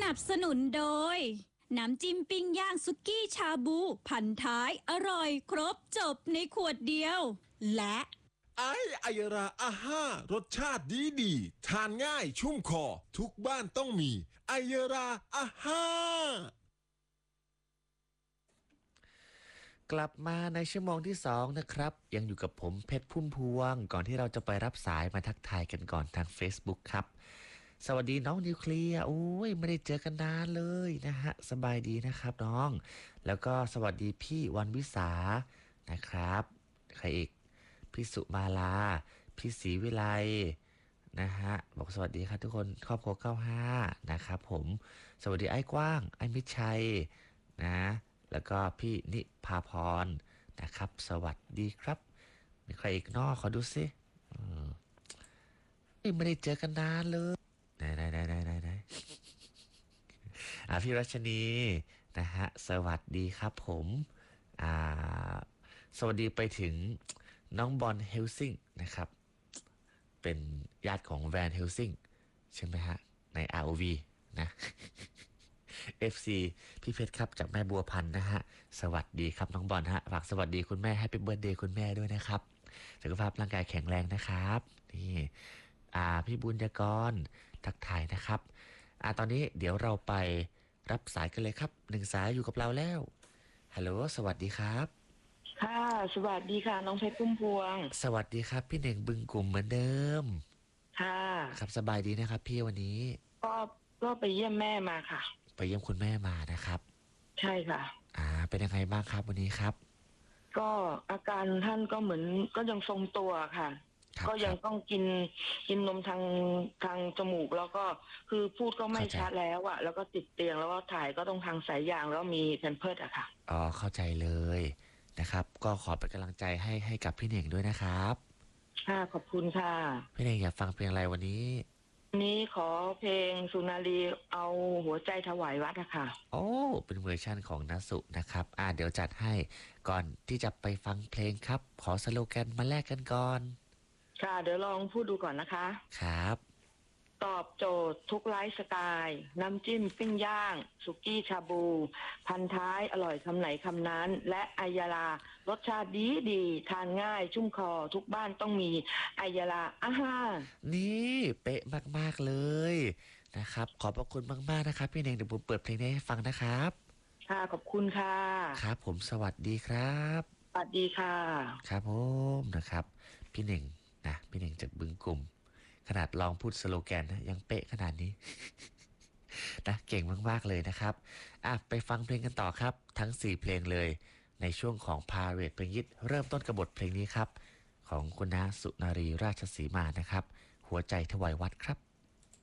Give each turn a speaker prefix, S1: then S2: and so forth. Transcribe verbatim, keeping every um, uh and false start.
S1: นับสนุนโดยน้ำจิ้มปิ้งย่างสุกี้ชาบูพันท้ายอร่อยครบจบในขวดเดียวและ
S2: ไอไอยราอาห้ารสชาติดีดีทานง่ายชุ่มคอทุกบ้านต้องมีไอยราอาห้ากลับมาในชั่วโมงที่สองนะครับยังอยู่กับผมเพชรพุ่มพวงก่อนที่เราจะไปรับสายมาทักทายกันก่อนทาง Facebook ครับสวัสดีน้องนิวเคลียร์โอ้ยไม่ได้เจอกันนานเลยนะฮะสบายดีนะครับน้องแล้วก็สวัสดีพี่วันวิสานะครับใครอีกพี่สุมาลาพี่ศรีวิไลนะฮะบอกสวัสดีครับทุกคนครอบครัวเก้าสิบห้านะครับผมสวัสดีไอ้กว้างไอ้มิตรชัยนะแล้วก็พี่นิพาพรนะครับสวัสดีครับมีใครอีกนอกขอดูสิไม่ได้เจอกันนานเลยไหนไหนไหนไหนไหนไหนอ่าพี่รัชนีนะฮะสวัสดีครับผมอ่าสวัสดีไปถึงน้องบอลเฮลซิงนะครับเป็นญาติของแวนเฮลซิงใช่ไหมฮะใน อาร์ โอ วี นะ เอฟ ซี พี่เพชรครับจากแม่บัวพันธ์นะฮะสวัสดีครับน้องบอลฮะฝากสวัสดีคุณแม่แฮปปี้เบิร์ธเดย์คุณแม่ด้วยนะครับสุขภาพร่างกายแข็งแรงนะครับนี่อ่าพี่บุญยกรทักทายนะครับอ่าตอนนี้เดี๋ยวเราไปรับสายกันเลยครับหนึ่งสายอยู่กับเราแล้วฮัลโหลสวัสดีครับ
S3: ค่ะสวัสดีค่ะน้องเพชรพุ่มพวง
S2: สวัสดีครับพี่เน่งบึงกลุ่มเหมือนเดิม
S3: ค่ะ
S2: ครับสบายดีนะครับพี่วันนี้
S3: ก็ก็ไปเยี่ยมแม่มาค่ะ
S2: ไปเยี่ยมคุณแม่มานะครับ
S3: ใช่ค่ะ
S2: อ่าเป็นยังไงบ้างครับวันนี้ครับ
S3: ก็อาการท่านก็เหมือนก็ยังทรงตัวค่ะก็ยังต้องกินกินนมทางทางจมูกแล้วก็คือพูดก็ไม่ชัดแล้วอะแล้วก็ติดเตียงแล้วก็ถ่ายก็ต้องทางสายยางแล้วมีแพมเพิร์สอะค่ะ
S2: อ๋อเข้าใจเลยนะครับก็ขอเป็นกำลังใจให้ให้กับพี่เน่งด้วยนะครับ
S3: ค่ะขอบคุณค่ะ
S2: พี่เน่งอยากฟังเพลงอะไรวันนี้
S3: นี้ขอเพลงสุนารีเอาหัวใจถวายวัดอะค่ะ
S2: โอ้เป็นเวอร์ชั่นของณสุนะครับอ่าเดี๋ยวจัดให้ก่อนที่จะไปฟังเพลงครับขอสโลแกนมาแลกกันก่อน
S3: ค่ะเดี๋ยวลองพูดดูก่อนนะคะ
S2: ครับ
S3: ตอบโจทย์ทุกไลฟ์สไตล์น้ำจิ้มปิ้งย่างสุกี้ชาบูพันท้ายอร่อยคำไหนคำนั้นและอายารารสชาติดีดีทานง่ายชุ่มคอทุกบ้านต้องมีอายาราอาฮา
S2: นี่เป๊ะมากๆเลยนะครับขอบพระคุณมากๆนะครับพี่เน่งเดี๋ยวผมเปิดเพลงนี้ให้ฟังนะครับ
S3: ค่ะขอบคุณค่ะ
S2: ครับผมสวัสดีครับ
S3: สวัสดีค่ะ
S2: ครับผมนะครับพี่เน่งนะพี่เน่งจากบึงกลุ่มขนาดลองพูดสโลแกนนะยังเป๊ะขนาดนี้ นะเก่งมากๆเลยนะครับอ่ะไปฟังเพลงกันต่อครับทั้งสี่เพลงเลยในช่วงของพาเรดเพลงยิตเริ่มต้นกับบทเพลงนี้ครับของคุณน้าสุนารีราชสีมานะครับหัวใจถวายวัดครับ